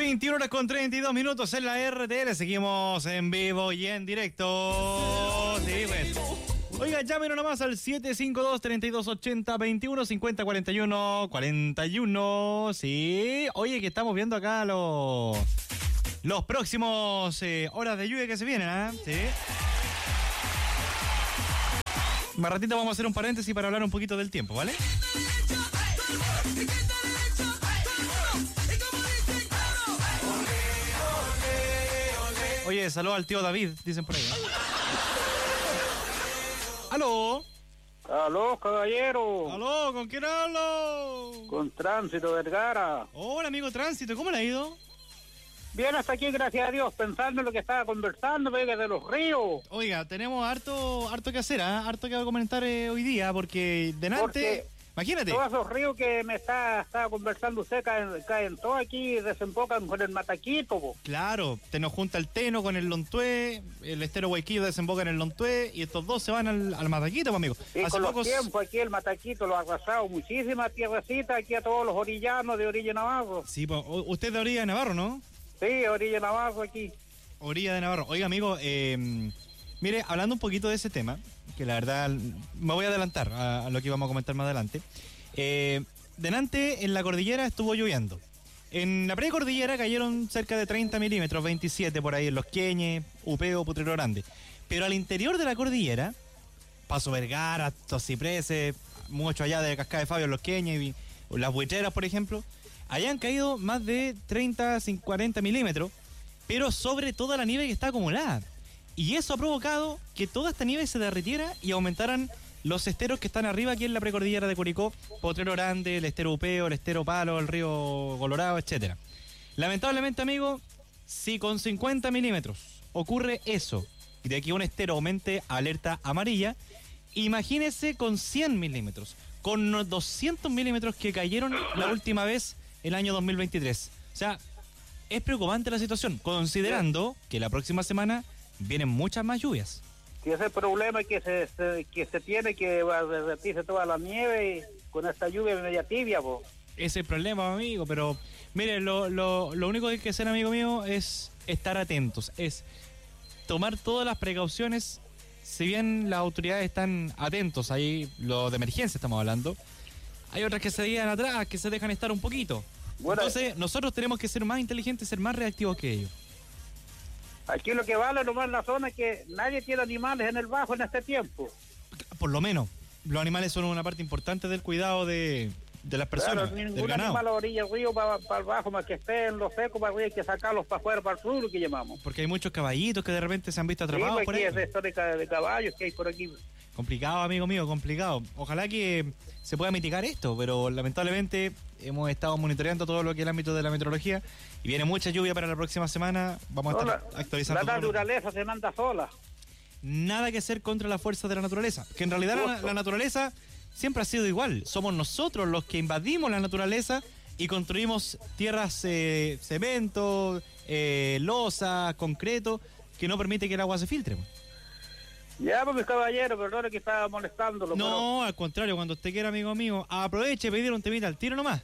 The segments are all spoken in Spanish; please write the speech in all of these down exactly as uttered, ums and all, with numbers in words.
veintiuna horas con treinta y dos minutos en la R T L. Seguimos en vivo y en directo. Sí, pues. Oiga, llámenos nomás al siete cinco dos, tres dos ocho cero, veintiuno cincuenta, cuarenta y uno, cuarenta y uno. Sí. Oye, que estamos viendo acá los, los próximos eh, horas de lluvia que se vienen, ¿ah? ¿eh? Sí. Más ratito vamos a hacer un paréntesis para hablar un poquito del tiempo, ¿vale? Oye, saludos al tío David, dicen por ahí, ¿eh? ¡Aló! ¡Aló, caballero! ¡Aló! ¿Con quién hablo? Con Tránsito Vergara. Hola, amigo Tránsito, ¿cómo le ha ido? Bien, hasta aquí, gracias a Dios, pensando en lo que estaba conversando, venga, de los ríos. Oiga, tenemos harto harto que hacer, ¿eh? Harto que comentar eh, hoy día, porque delante... Porque imagínate. todos esos ríos que me está, está conversando usted caen, caen todos aquí y desembocan con el Mataquito, po. Claro, te nos junta el Teno con el Lontué, el estero Guayquillo desemboca en el Lontué, y estos dos se van al, al Mataquito, amigo. Y Hace con pocos... los tiempos aquí el Mataquito lo ha arrasado muchísimas tierrecitas aquí a todos los orillanos de Orilla Navarro. Sí, pues, usted es de Orilla de Navarro, ¿no? Sí, Orilla Navarro aquí. Orilla de Navarro. Oiga, amigo, eh, mire, hablando un poquito de ese tema, que la verdad me voy a adelantar a, a lo que íbamos a comentar más adelante. Eh, delante en la cordillera estuvo lloviendo. En la precordillera cayeron cerca de treinta milímetros, veintisiete por ahí en Los Queñes, Upeo, Potrero Grande. Pero al interior de la cordillera, Paso Vergara, Los Cipreses, mucho allá de Cascada de Fabio, en Los Queñes, y las Buitreras, por ejemplo, allá han caído más de treinta, cuarenta milímetros, pero sobre toda la nieve que está acumulada. Y eso ha provocado que toda esta nieve se derritiera y aumentaran los esteros que están arriba aquí en la precordillera de Curicó, Potrero Grande, el estero Upeo, el estero Palo, el río Colorado, etcétera. Lamentablemente, amigo, si con cincuenta milímetros ocurre eso y de aquí un estero aumente alerta amarilla, imagínese con cien milímetros, con doscientos milímetros que cayeron la última vez el año dos mil veintitrés. O sea, es preocupante la situación, considerando que la próxima semana vienen muchas más lluvias. Y ese problema es que se, se, que se tiene que derretirse toda la nieve y con esta lluvia media tibia, po. Ese es el problema, amigo, pero mire, lo, lo, lo único que hay que hacer, amigo mío, es estar atentos, es tomar todas las precauciones. Si bien las autoridades están atentos, ahí lo de emergencia estamos hablando, hay otras que se dejan atrás, que se dejan estar un poquito. Bueno, entonces nosotros tenemos que ser más inteligentes, ser más reactivos que ellos. Aquí lo que vale nomás en la zona es que nadie tiene animales en el bajo en este tiempo. Por lo menos, los animales son una parte importante del cuidado de, de las personas, claro, del ningún ganado. Animal a la orilla del río para, para el bajo, más que esté en los secos, para arriba hay que sacarlos para afuera, para el sur, lo que llamamos. Porque hay muchos caballitos que de repente se han visto atrapados sí, por ahí. ahí. Es de histórica de caballos que hay por aquí. Complicado, amigo mío, complicado. Ojalá que se pueda mitigar esto, pero lamentablemente hemos estado monitoreando todo lo que es el ámbito de la meteorología y viene mucha lluvia para la próxima semana. Vamos no, a estar la, actualizando. La naturaleza se manda sola. Nada que hacer contra las fuerzas de la naturaleza. Que en realidad la, la naturaleza siempre ha sido igual. Somos nosotros los que invadimos la naturaleza y construimos tierras, eh, cemento, eh, losa, concreto, que no permite que el agua se filtre. Ya, pues, mis caballeros, perdón que estaba molestándolo. No, pero... al contrario, cuando usted quiera, amigo mío, aproveche y pedir un temita al tiro nomás.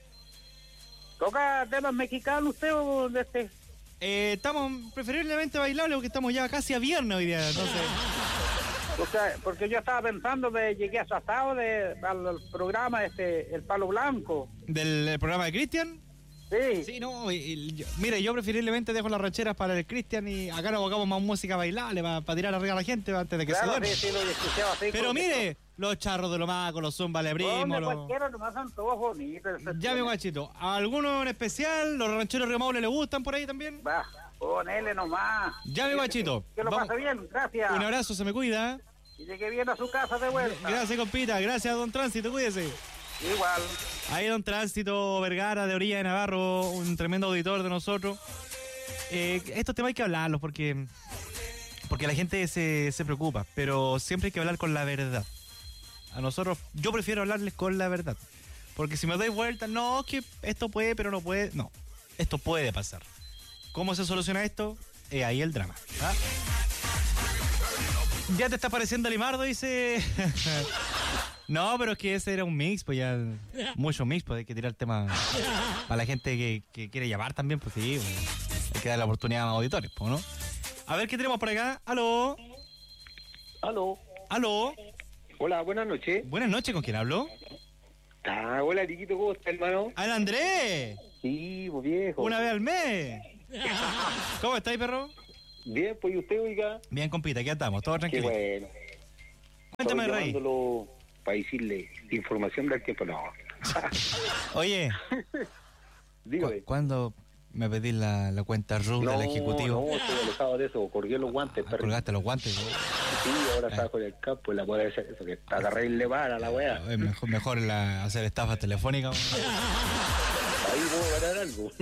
¿Toca temas mexicanos usted o de este? Eh, estamos preferiblemente bailables porque estamos ya casi a viernes hoy día, entonces... O sea, porque yo estaba pensando, me llegué asustado de, al programa, este, El Palo Blanco. ¿Del programa de Cristian? Sí. Sí, no, y, y, yo, mire, yo preferiblemente dejo las rancheras para el Cristian y acá nos abocamos más música bailable para, para tirar arriba a la gente antes de que claro, se duerma. Sí, sí, lo escuchaba así. Pero mire, los charros de Lomaco, los zumba le primo, los... cualquiera nomás son todos bonitos. Ya, mi guachito, ¿a alguno en especial? ¿Los rancheros Río Maule le gustan por ahí también? Va, ponele nomás. Ya, mi guachito. Que, que lo pase bien, gracias. Un abrazo, se me cuida. Y llegue bien a su casa de vuelta. Gracias, compita, gracias, don Tránsito, cuídese. Igual. Ahí don Tránsito Vergara de Orilla de Navarro, un tremendo auditor de nosotros. Eh, estos temas hay que hablarlos porque, porque la gente se, se preocupa, pero siempre hay que hablar con la verdad. A nosotros, yo prefiero hablarles con la verdad. Porque si me doy vuelta, no, que esto puede, pero no puede. No, esto puede pasar. ¿Cómo se soluciona esto? Eh, ahí el drama. ¿Ah? Ya te está pareciendo Limardo, dice... No, pero es que ese era un mix, pues ya. Mucho mix, pues hay que tirar temas para la gente que, que quiere llamar también, pues sí. Pues, hay que dar la oportunidad a los auditores, pues, ¿no? A ver, ¿qué tenemos por acá? ¿Aló? Aló. ¿Aló? Hola, buenas noches. Buenas noches, ¿con quién hablo? Ah, hola, Riquito, ¿cómo estás, hermano? ¡Al Andrés! Sí, pues viejo. Una vez al mes. ¿Cómo estáis, perro? Bien, pues, ¿y usted, oiga? Bien, compita, aquí estamos, todo Qué tranquilo. bueno. Cuéntame, Estoy Rey. llamándolo para decirle información del tiempo. No. Oye, Dígame. ¿cu ¿cuándo me pedís la, la cuenta R U No, del Ejecutivo? no, estoy alejado de eso. Colgué los guantes, Ah, perro. colgaste los guantes. ¿No? Sí, ahora está con el campo y la puede hacer eso, que está terrible para la wea. Es mejor, mejor la, hacer estafas telefónicas. Ahí puedo ganar algo.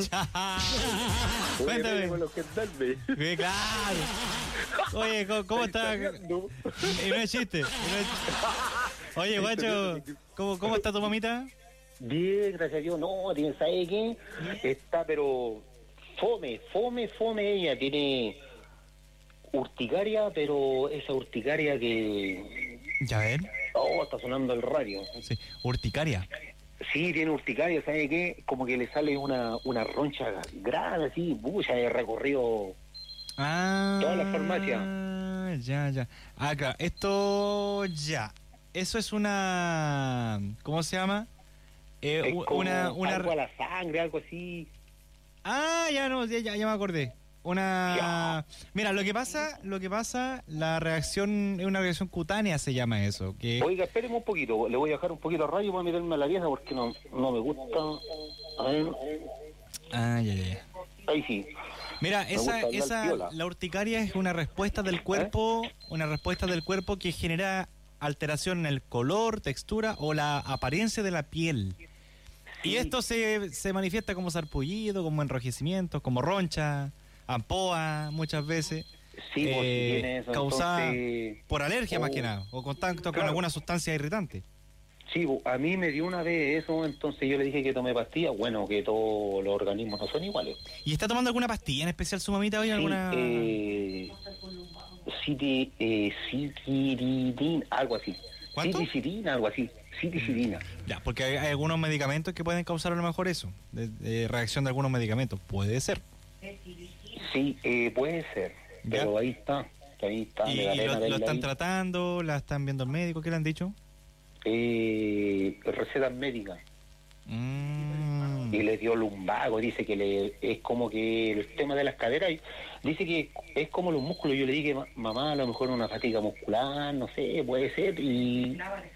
Cuéntame. Con los que darme. Sí, claro. Oye, ¿cómo, cómo está? Y no es chiste. y no es- Oye, guacho, ¿cómo, ¿cómo está tu mamita? Bien, gracias a Dios. No, tiene, ¿sabe qué? Está, pero fome, fome, fome ella. Tiene urticaria, pero esa urticaria que... Ya ven. Oh, está sonando el radio. Sí, urticaria. Sí, tiene urticaria, ¿sabe qué? Como que le sale una, una roncha grande, así, bulla, he recorrido... Ah. Toda la farmacia. Ya, ya. Ah, claro. Esto ya. Eso es una... ¿Cómo se llama? Eh, Es u- como una, una... algo a la sangre, algo así. Ah, ya no, ya, ya, ya me acordé. Una... Ya. Mira, lo que pasa, lo que pasa, la reacción, es una reacción cutánea se llama eso. Que... Oiga, espéreme un poquito, le voy a dejar un poquito de radio para meterme a la vieja porque no, no me gusta. A ver, Ah, ya, ya, ya. ahí sí. Mira, Me esa, gusta hablar esa, piola. la urticaria es una respuesta del cuerpo, una respuesta del cuerpo que genera alteración en el color, textura o la apariencia de la piel. Y Sí. esto se, se manifiesta como sarpullido, como enrojecimiento, como roncha, ampoa, muchas veces. Sí, pues, eh, si tiene eso, causada entonces... por alergia más Oh. que nada, o contacto con Claro. alguna sustancia irritante. Sí, pues, a mí me dio una vez eso, entonces yo le dije que tomé pastillas. Bueno, que todos los organismos no son iguales. ¿Y está tomando alguna pastilla en especial su mamita hoy? Sí, ¿Alguna...? eh... Citi, eh, citiridina, algo así. ¿Cuánto? Citicidina, algo así. Citicidina. Ya, porque hay, hay algunos medicamentos que pueden causar a lo mejor eso, de, de reacción de algunos medicamentos. Puede ser. Sí, eh, puede ser. Ya. Pero ahí está. Ahí está. ¿Y, me da y pena lo, verla lo están ahí. tratando? ¿La están viendo el médico? ¿Qué le han dicho? Eh, recetas médicas. Mm. Y le dio lumbago, dice que le es como que el tema de las caderas, dice que es como los músculos. Yo le dije, "Ma- mamá, a lo mejor una fatiga muscular, no sé, puede ser", y,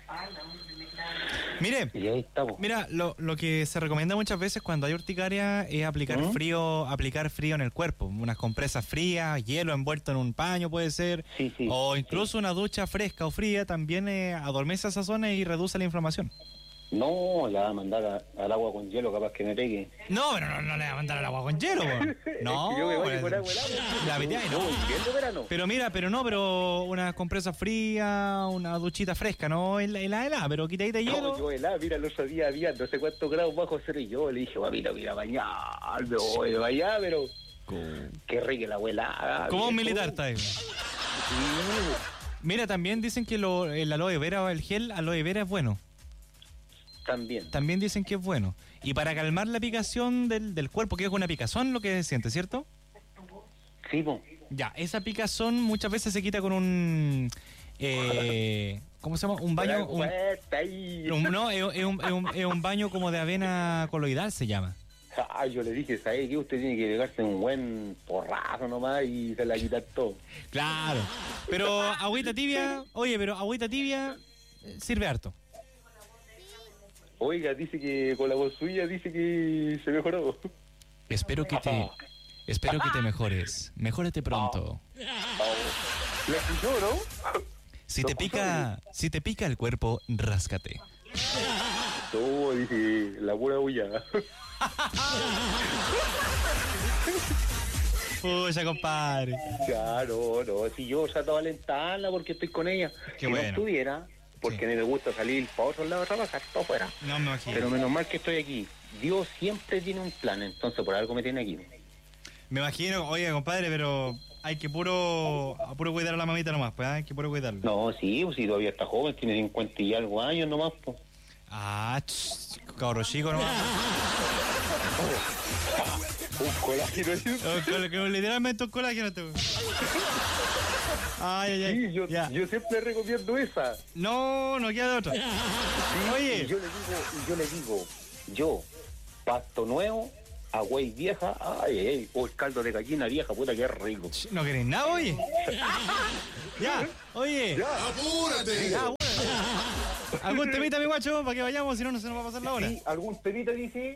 Mire, y ahí estamos. mira, lo, lo que se recomienda muchas veces cuando hay urticaria es aplicar ¿Mm? frío, aplicar frío en el cuerpo, unas compresas frías, hielo envuelto en un paño puede ser, Sí, sí, o incluso una ducha fresca o fría también eh, adormece esa zona y reduce la inflamación. No, la va a mandar a- al agua con hielo, capaz que me pegue. No, pero no, no le va a mandar al agua con hielo, po. No, Es que yo me baño pues, con agua helada. la metí ahí, no. No, invierno, verano. Pero mira, pero no, pero una compresa fría, una duchita fresca, no helada, helada, helada, pero quitadita de No, hielo. yo helada, mira, el otro día había no sé cuántos grados bajo cero y yo le dije, mira, mira, bañarme, voy a bañar, pero qué rica la abuela. Como un militar está ahí. Mira, también dicen que lo, el aloe vera o el gel aloe vera es bueno. También. También dicen que es bueno. Y para calmar la picación del, del cuerpo, que es una picazón lo que se siente, ¿cierto? Sí, po. Ya, esa picazón muchas veces se quita con un... Eh, ¿Cómo se llama? Un baño... Un, Fuerte ahí. un- no, es, es un, es un- es un baño como de avena coloidal se llama. Ah, yo le dije, ¿sabe qué? Usted tiene que pegarse un buen porrazo nomás y se la quita todo. Claro. Pero agüita tibia, oye, pero agüita tibia eh, sirve harto. Oiga, dice que con la voz suya dice que se mejoró. Espero que te... Espero que te mejores. Mejórate pronto. ¿La escuchó, no? Si te pica, si te pica el cuerpo, ráscate. No, dije, la pura bulla. Pucha, compadre. Claro, no, si yo trato de alentarla porque estoy con ella. Qué si bueno. no estuviera, porque Sí. a mí me gusta salir para otro lado a trabajar, todo fuera. No me imagino. Pero menos mal que estoy aquí. Dios siempre tiene un plan, entonces por algo me tiene aquí. Me imagino, oye, compadre, pero hay que puro, a puro cuidar a la mamita nomás, pues, ¿eh? Hay que puro cuidarla. No, sí, pues si todavía está joven, tiene cincuenta y algo años nomás, pues. Ah, ch, cabro chico nomás. Un colágeno. Oh, col- que literalmente un colágeno. Te... Ay, ay, ay. Sí, yo, Ya. yo siempre recomiendo esa. No, no queda de otra. Y Oye, yo le digo, y yo le digo, yo, pasto nuevo, agüey vieja, ay, ay, o el caldo de gallina vieja, puta que rico. ¿no queréis nada, oye? Ya, oye. ¡Apúrate! Ya, bueno. ¿Algún temita, mi guacho, para que vayamos? Si no, no se nos va a pasar la hora. Sí, algún temita dice,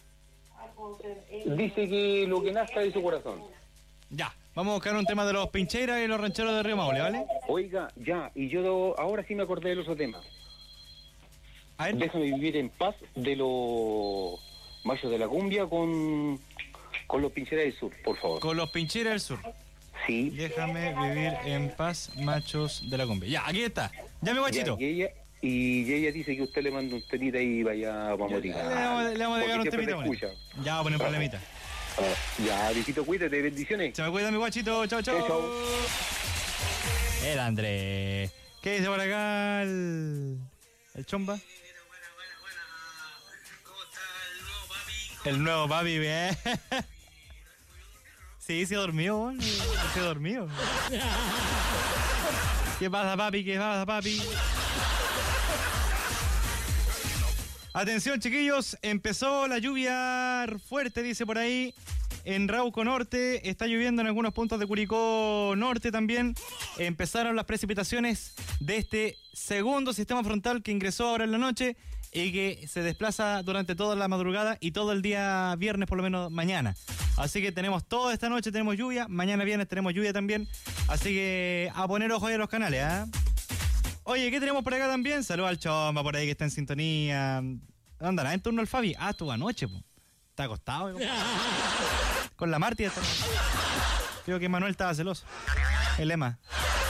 dice que lo que nazca de su corazón. Ya, vamos a buscar un tema de los Pincheiras y los rancheros de Río Maule, ¿vale? Oiga, ya, y yo ahora sí me acordé del otro tema. A ver. Déjame vivir en paz de los machos de la cumbia con, con los Pincheras del Sur, por favor. Con los Pincheiras del Sur. Sí. Déjame vivir en paz, machos de la cumbia. Ya, aquí está. Ya, mi guachito. Ya, y ella y ella dice que usted le manda un temita y vaya vamos a Le motivar. vamos, le vamos a dejar un Porque siempre temita. te Bueno. escucha. Ya, vamos a poner un problemita. Ah, ya, visito, cuídate, bendiciones. Se me cuida, mi guachito. Chao, chao. Chao, chao. El Andrés. ¿Qué dice por acá el, el chomba? El nuevo papi, bien. Sí, se dormió, weón. Se dormió. ¿Qué pasa, papi? ¿Qué pasa, papi? Atención, chiquillos. Empezó la lluvia fuerte, dice por ahí, en Rauco Norte. Está lloviendo en algunos puntos de Curicó Norte también. Empezaron las precipitaciones de este segundo sistema frontal que ingresó ahora en la noche y que se desplaza durante toda la madrugada y todo el día viernes, por lo menos mañana. Así que tenemos toda esta noche, tenemos lluvia. Mañana viernes tenemos lluvia también. Así que a poner ojo ahí a los canales, ¿ah? ¿eh? Oye, ¿qué tenemos por acá también? Saludos al Chomba por ahí que está en sintonía. ¿Dónde andará en turno el Fabi? Ah, estuvo anoche, po. Está acostado, ¿eh? Con la Marti. Está... Creo que Manuel estaba celoso. El Ema.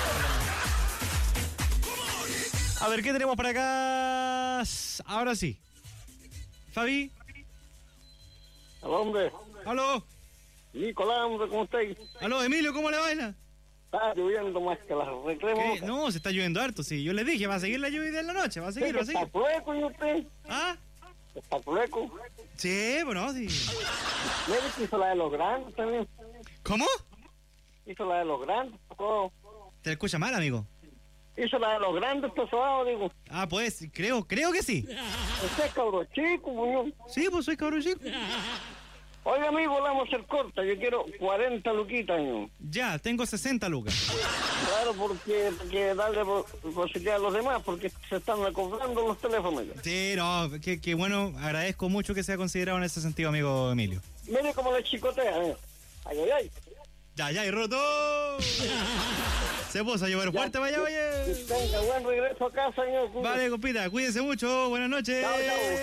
A ver, ¿qué tenemos por acá? Ahora sí. Fabi. Aló, hombre. Aló. Nicolás, hombre, ¿cómo estáis? Aló, Emilio, ¿cómo le baila? Está lloviendo más que las recremos. ¿Qué? No, se está lloviendo harto, sí. Yo les dije, va a seguir la lluvia de la noche, va a seguir, va a seguir. ¿Está fleco y usted? ¿Ah? ¿Está fleco? Sí, bueno, sí. Mire que hizo la de los grandes también. ¿Cómo? Hizo la de los grandes, todo. Te escucha mal, amigo. Hizo la de los grandes, todo sobado, digo. Ah, pues, creo, creo que sí. Usted es cabro chico, muñón. Sí, pues soy cabrón chico. Oiga, amigo, la vamos a hacer corta. Yo quiero cuarenta luquitas, ¿no? Ya, tengo sesenta lucas. Claro, porque hay que darle posibilidad a los demás, porque se están acoplando los teléfonos. Sí, no, qué, qué bueno, agradezco mucho que sea considerado en ese sentido, amigo Emilio. Mire cómo le chicotea, ¿eh? Ay, ay, ay. Ya, ya, y roto. Se puso a llover fuerte, vaya, vaya. Que tenga buen regreso a casa, señor. Vale, compita, cuídense mucho, buenas noches. Chao, chao.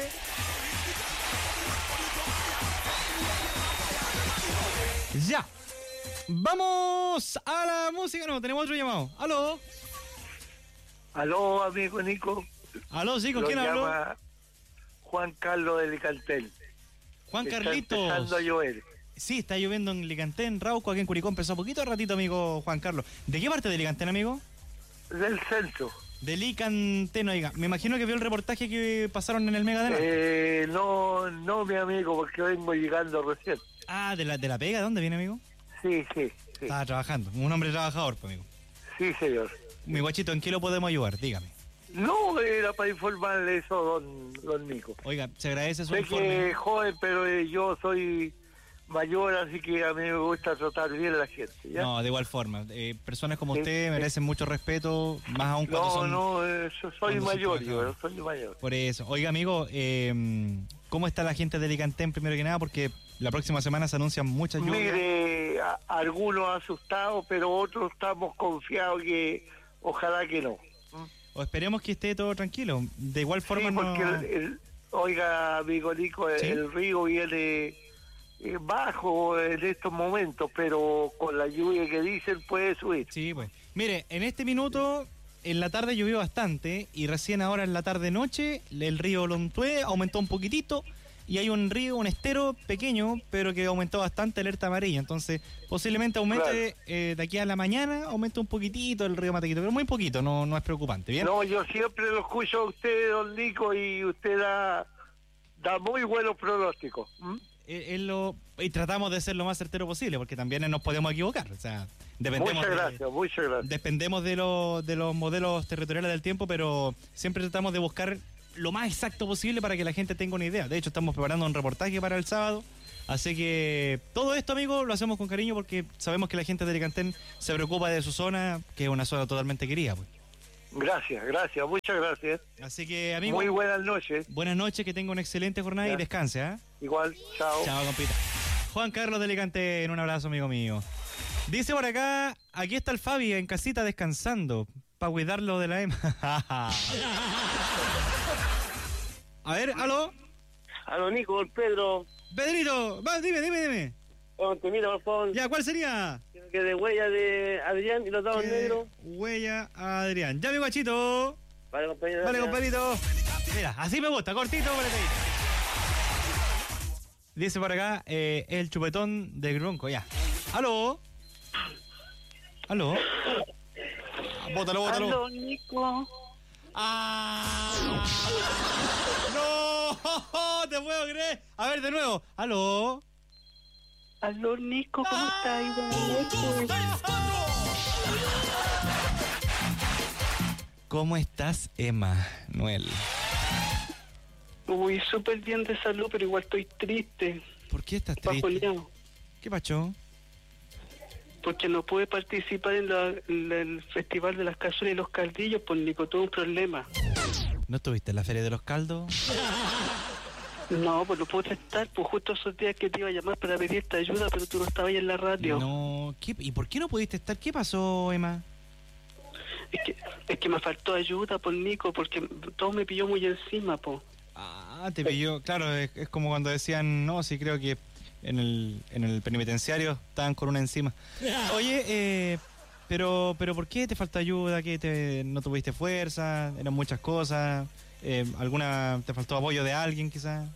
Ya. Vamos a la música. No, tenemos otro llamado. Aló. Aló, amigo Nico. Aló, sí, ¿con Lo quién hablo? llama Juan Carlos de Licantel. Juan Está Carlitos. empezando a llover. Sí, está lloviendo en Licantén, en Rauco, aquí en Curicó. Empezó poquito ratito, amigo Juan Carlos. ¿De qué parte de Licantén, amigo? Del centro. De Licantén, oiga. Me imagino que vio el reportaje que pasaron en el Mega de Norte. Eh, no, no, mi amigo, porque vengo llegando recién. Ah, ¿de la, de la pega? ¿Dónde viene, amigo? Sí, sí, sí. Estaba trabajando. Un hombre trabajador, pues, amigo. Sí, señor. Mi guachito, ¿en qué lo podemos ayudar? Dígame. No, era para informarle eso, don, don Nico. Oiga, se agradece su Sé informe. que es joven, pero eh, yo soy mayor, así que a mí me gusta tratar bien a la gente, ¿ya? No, de igual forma. Eh, personas como Sí, usted sí. merecen mucho respeto, más aún cuando No, son... no, eh, yo soy cuando son mayor, yo trabajadores. soy mayor. Por eso. Oiga, amigo, eh, ¿cómo está la gente de Licantén, primero que nada? Porque la próxima semana se anuncian muchas lluvias. Mire, a- algunos asustados, pero otros estamos confiados que ojalá que no. O esperemos que esté todo tranquilo. De igual forma, Sí, porque no... el, el- oiga, amigo Nico, el, ¿Sí? el río viene eh, bajo en estos momentos, pero con la lluvia que dicen puede subir. Sí, pues. Mire, en este minuto, en la tarde llovió bastante y recién ahora en la tarde-noche el río Lontué aumentó un poquitito y hay un río, un estero pequeño, pero que aumentó bastante alerta amarilla. Entonces, posiblemente aumente Claro. eh, de aquí a la mañana, aumente un poquitito el río Matequito, pero muy poquito, no, no es preocupante, ¿bien? No, yo siempre lo escucho a usted, don Nico, y usted da, da muy buenos pronósticos. ¿Mm? Eh, él lo, y tratamos de ser lo más certero posible, porque también nos podemos equivocar. O sea, dependemos Muchas de, gracias, muchas gracias. dependemos de, lo- de los modelos territoriales del tiempo, pero siempre tratamos de buscar lo más exacto posible para que la gente tenga una idea. De hecho, estamos preparando un reportaje para el sábado. Así que todo esto, amigos, lo hacemos con cariño porque sabemos que la gente de Alicantén se preocupa de su zona, que es una zona totalmente querida. Pues. Gracias, gracias, muchas gracias. Así que, amigos, Muy buenas noches. buenas noches, que tenga una excelente jornada y Ya. descanse. ¿ah? Igual, chao. Chao, compita. Juan Carlos de Alicantén, un abrazo, amigo mío. Dice por acá, aquí está el Fabi en casita descansando, para cuidarlo de la E M A. A ver, aló. A Nico, el Pedro, Pedrito, va, dime, dime, dime. oh, te mira, por favor, Ya, ¿cuál sería? que de huella de Adrián y los dados Eh, negros. Huella Adrián. Ya, mi guachito. Vale, compañero. Vale, gracias. compadrito. Mira, así me gusta, cortito, apretadito. Dice por acá, eh, el chupetón de Gronco, ya. ¿Aló? ¿Aló? Bótalo, bótalo. Aló, Nico. ¡Ah! ¡No! ¡Te puedo creer! A ver, de nuevo. ¿Aló? Aló, Nico, ¿cómo estás? Buenas noches. ¿Cómo estás, Emma Noel? Uy, súper bien de salud, pero igual estoy triste. ¿Por qué estás triste? Bajoneado. ¿Qué pacho? Porque no pude participar en, la- en el Festival de las Cazuelas y los Caldillos, pues Nico, tuve un problema. ¿No estuviste en la Feria de los Caldos? No, pues no pude estar, pues justo esos días que te iba a llamar para pedirte ayuda, pero tú no estabas ahí en la radio. No. ¿Qué? ¿Y por qué no pudiste estar? ¿Qué pasó, Emma? Es que, es que me faltó ayuda, pues Nico, porque todo me pilló muy encima, pues. Ah, te pilló. Claro, es, es como cuando decían, no, sí, creo que en el, en el penitenciario estaban con una encima. Oye, eh, pero, pero ¿por qué te falta ayuda? ¿Qué te, no tuviste fuerza? ¿Eran muchas cosas? Eh, ¿Alguna, te faltó apoyo de alguien quizás?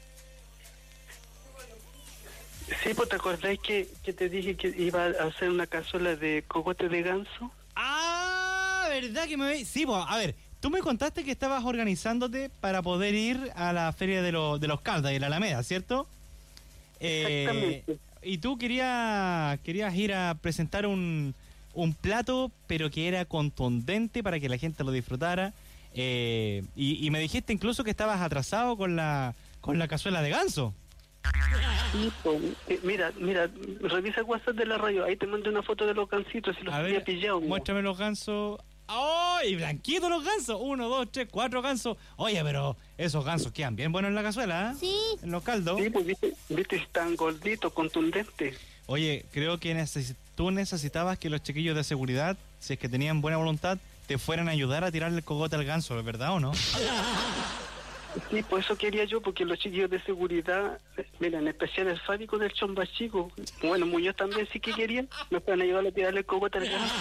Sí, pues te acordáis que, que te dije que iba a hacer una cazuela de cogote de ganso. Ah, ¿verdad que me ve? Sí, pues, a ver, tú me contaste que estabas organizándote para poder ir a la feria de, los de los Caldas y la Alameda, ¿cierto? Eh, Exactamente. y tú querías, querías ir a presentar un, un plato, pero que era contundente para que la gente lo disfrutara. Eh, y, y me dijiste incluso que estabas atrasado con la, con la cazuela de ganso. Sí, pues, eh, mira, mira, revisa el WhatsApp de la radio, ahí te mandé una foto de los gancitos y los A había ver, pillado. mira. muéstrame los gansos. ¡Ay, blanquitos los gansos! Uno, dos, tres, cuatro gansos. Oye, pero esos gansos quedan bien buenos en la cazuela, ¿eh? Sí. En los caldos. Sí, pues viste, viste, están gorditos, contundentes. Oye, creo que neces- tú necesitabas que los chiquillos de seguridad, si es que tenían buena voluntad, te fueran a ayudar a tirarle el cogote al ganso, ¿es verdad o no? Sí, por eso quería yo, porque los chiquillos de seguridad, eh, mira, en especial el Fabi con el chomba chico, bueno, Muñoz también sí que querían, me pueden ayudar a tirarle el cogote al ganso.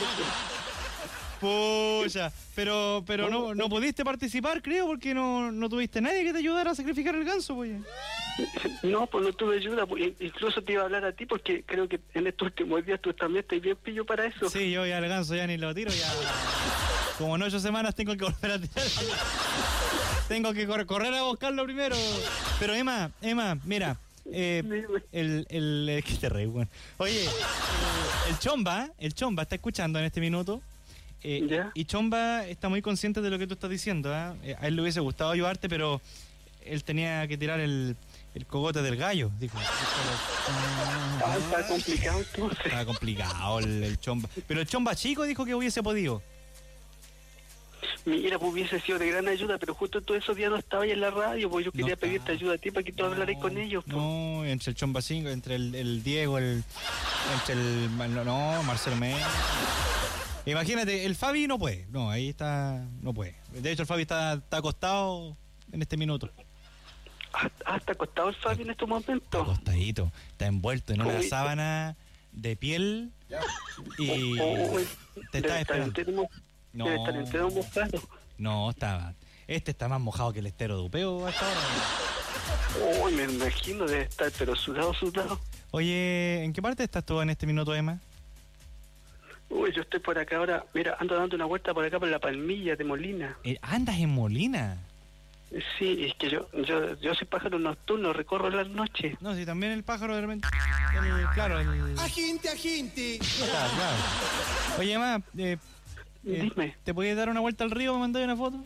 Pucha, pero pero no, no pudiste participar, creo, porque no, no tuviste nadie que te ayudara a sacrificar el ganso, pues. No, pues no tuve ayuda, pues, in- incluso te iba a hablar a ti, porque creo que en estos últimos días tú también estás bien pillo para eso. Sí, yo ya el ganso ya ni lo tiro, ya. Como en ocho semanas tengo que volver a tirar. Tengo que cor- correr a buscarlo primero. Pero Emma, Emma, mira, eh, el, el, el- ¿qué te reí, weón? Oye, el, el Chomba, el Chomba está escuchando en este minuto. eh, ¿Ya? Y Chomba está muy consciente de lo que tú estás diciendo. ¿ah? Eh, A él le hubiese gustado ayudarte, pero él tenía que tirar el, el cogote del gallo. Dijo. Ah, está complicado entonces. Estaba complicado el, el Chomba. Pero el Chomba chico dijo que hubiese podido. Mira, pues hubiese sido de gran ayuda, pero justo todos esos días no estaba ahí en la radio, pues yo No quería está. pedirte ayuda a ti para que tú hablaras con ellos. Pues. No, entre el Chomba cinco, entre el, el Diego, el, entre el... No, no, Marcelo Mena. Imagínate, el Fabi no puede. No, ahí está... No puede. De hecho, el Fabi está, está acostado en este minuto. Ah, ¿está acostado el Fabi en estos Está momentos? acostadito. Está envuelto en una Uy. sábana de piel y Oh, te debe está estar esperando. entero mo- No. Debe estar entero mojado. No, estaba... Este está más mojado que el estero de Upeo hasta ahora. Uy, me imagino de estar, pero sudado, sudado. Oye, ¿en qué parte estás tú en este minuto, Emma? Uy, yo estoy por acá ahora. Mira, ando dando una vuelta por acá por la Palmilla de Molina. Eh, ¿Andas en Molina? Sí, es que yo yo yo soy pájaro nocturno, recorro las noches. No, sí, también el pájaro de repente... El, claro, el... Agente, agente. Claro, claro. Oye, Emma, eh, eh, Dime. ¿te podías dar una vuelta al río? ¿Me mandáis una foto?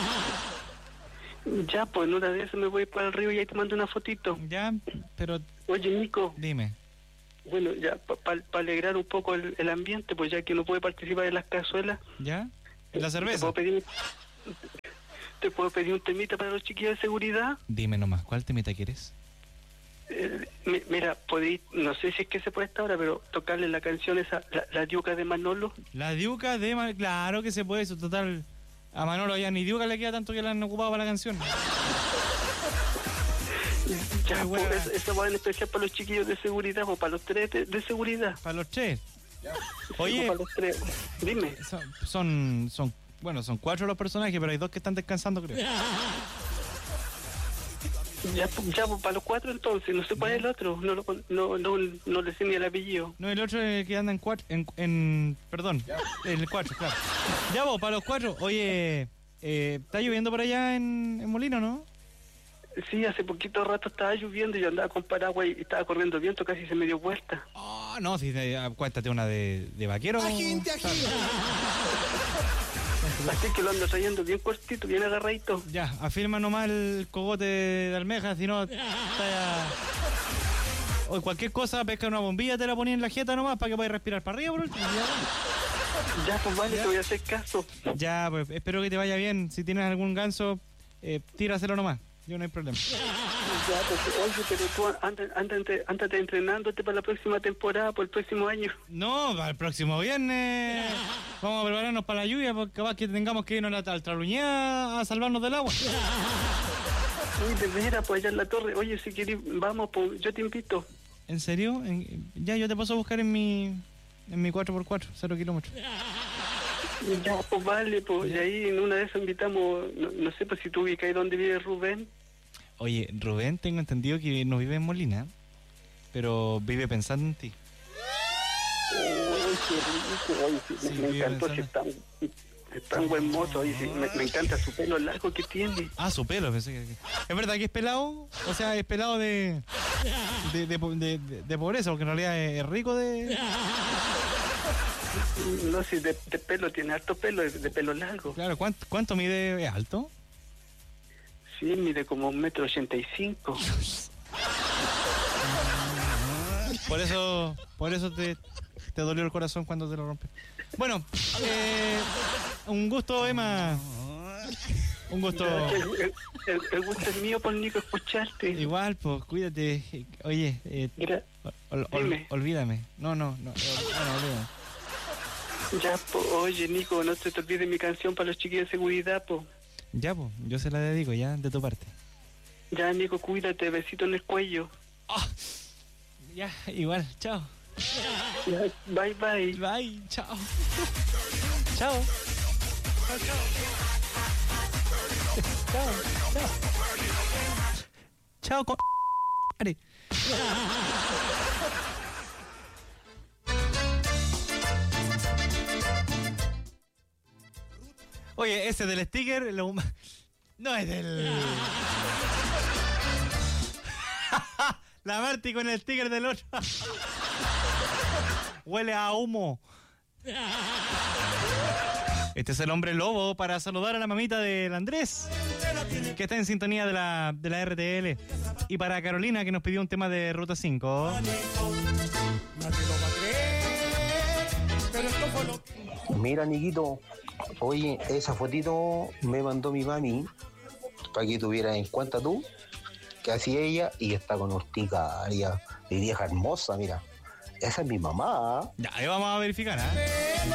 Ya, pues en una de esas me voy para el río y ahí te mando una fotito. Ya, pero Oye, Nico, dime. bueno, ya para pa, pa alegrar un poco el, el ambiente, pues ya que uno puede participar en las cazuelas. ¿Ya? ¿En la ¿Te cerveza? puedo pedir, te puedo pedir un temita para los chiquillos de seguridad? Dime nomás, ¿cuál temita quieres? Eh, mi- mira, podéis, no sé si es que se puede esta hora, pero tocarle la canción esa, la, la diuca de Manolo. La diuca de... Ma- Claro que se puede, eso total... A Manolo ya ni diuca le queda tanto que la han ocupado para la canción. Ya, Qué pues, buena. esa- esa va en especial para los chiquillos de seguridad, pues para los tres de, de seguridad. Para los tres. Sí, Oye, pues, para los tres. Dime. son, son, son... Bueno, son cuatro los personajes, pero hay dos que están descansando, creo. Ya, pues, ya pues, para los cuatro entonces, no sé cuál es el otro, no, lo con- no, no, no le sé ni el apellido. No, el otro es el que anda en cuatro... En, en, perdón, el cuatro, claro. Ya vos, para los cuatro. Oye, eh, ¿está lloviendo por allá en, en Molino, no? Sí, hace poquito rato estaba lloviendo y yo andaba con paraguas y estaba corriendo viento, casi se me dio vuelta. Oh, no, si te, ah, cuéntate una de, de vaquero. Agente, agente. Así que lo ando trayendo bien cortito, bien agarradito. Ya, afirma nomás el cogote de almeja, si no, está ya... O cualquier cosa, pesca una bombilla, te la ponía en la jeta nomás para que puedas respirar para arriba, por último. Ya, pues vale, Ya. te voy a hacer caso. Ya, pues espero que te vaya bien. Si tienes algún ganso, eh, tíraselo nomás. Yo no hay problema. Ya, pues, oye, pero tú ándate, ándate, ándate entrenándote para la próxima temporada, por el próximo año. No, para el próximo viernes vamos a prepararnos para la lluvia, porque capaz que tengamos que irnos a la Traluñá a salvarnos del agua. Uy, de veras, pues allá en la torre. Oye, si querés, vamos, pues yo te invito. ¿En serio? En- ya, yo te paso a buscar en mi en mi cuatro por cuatro, cero kilómetros. Ya, pues vale, pues y ahí en una de esas invitamos, no, no sé, pues si tú ubicas ahí donde vive Rubén. Oye, Rubén, tengo entendido que no vive en Molina, pero vive pensando en ti. Uy, qué rico, oye, sí, Sí, me, me vive encantó, si pensando. es tan, es tan buen mozo, oye, sí, me, me encanta su pelo largo que tiene. Ah, su pelo, pensé que... ¿Es verdad que es pelado? O sea, es pelado de... De, de, de, de- de pobreza, porque en realidad es, es rico de... No sé, de, de pelo, tiene harto pelo, de, de pelo largo. Claro, ¿cuánto, cuánto mide? ¿Es alto? Sí, mide como un metro ochenta y cinco. Por eso, por eso te, te dolió el corazón cuando te lo rompí. Bueno, eh, un gusto, Emma. Un gusto. El, el- el- el gusto es mío, por Nico, escucharte. Igual, pues, cuídate. Oye, eh, Mira, ol- ol- dime. olvídame. No, no, no. ol- Bueno, olvídame. ya, po, oye, Nico, no se te olvide mi canción para los chiquillos de seguridad, po. Ya, pues, yo se la dedico, ya, de tu parte. Ya, Nico, cuídate, besito en el cuello. Ah, ya, igual, chao. Ya, bye, bye. Bye, chao. Chao. Chao, chao. Chao, con... Are. Oye, ese del sticker, lo... no es del... La Marti con el sticker del otro. Huele a humo. Este es el hombre lobo para saludar a la mamita del Andrés, que está en sintonía de la, de la R T L. Y para Carolina, que nos pidió un tema de Ruta cinco. Mira, Niquito, oye, esa fotito me mandó mi mami para que tuvieras en cuenta tú que así ella y está con urticaria, mi vieja hermosa, mira. Esa es mi mamá. Ya, ahí vamos a verificar, ¿ah?